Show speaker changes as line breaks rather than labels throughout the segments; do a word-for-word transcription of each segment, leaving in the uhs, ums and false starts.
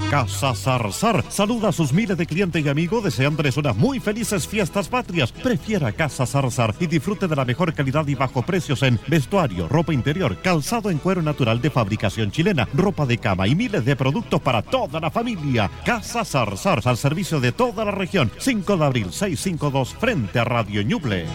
Casa Zarzar saluda a sus miles de clientes y amigos deseándoles unas muy felices fiestas patrias. Prefiera Casa Zarzar y disfrute de la mejor calidad y bajo precios en vestuario, ropa interior, calzado en cuero natural de fabricación chilena, ropa de cama y miles de productos para toda la familia. Casa Zarzar, al servicio de toda la región. cinco de abril, seiscientos cincuenta y dos, frente a Radio Ñuble.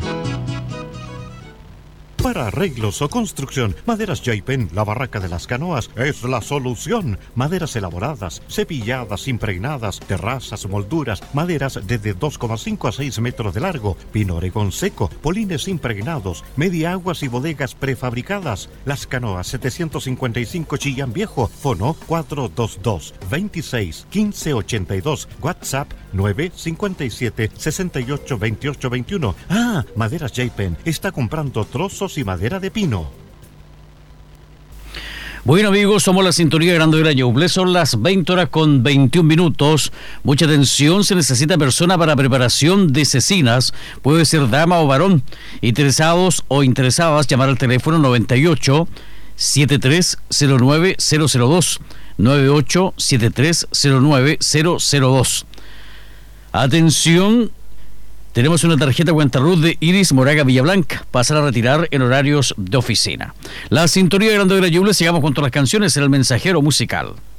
Para arreglos o construcción, Maderas Jaipen, la barraca de las canoas, es la solución. Maderas elaboradas, cepilladas, impregnadas, terrazas, molduras, maderas desde dos coma cinco a seis metros de largo, pino oregón seco, polines impregnados, media aguas y bodegas prefabricadas. Las Canoas setecientos cincuenta y cinco Chillán Viejo, fono cuatro dos dos, veintiséis, quince ochenta y dos, WhatsApp nueve cinco siete, seis ocho, veintiocho veintiuno. Ah, Maderas Jaipen está comprando trozos y madera de pino.
Bueno, amigos, somos la sintonía grande de la Ñuble. Son las veinte horas con veintiún minutos. Mucha atención, se necesita persona para preparación de cecinas. Puede ser dama o varón. Interesados o interesadas, llamar al teléfono noventa y ocho, setenta y tres cero nueve cero cero dos. noventa y ocho, setenta y tres cero nueve cero cero dos. Atención. Tenemos una tarjeta Cuentarruz de Iris Moraga Villablanca. Pasar a retirar en horarios de oficina. La sintonía grande de la Ñuble. Sigamos junto a las canciones en el mensajero musical.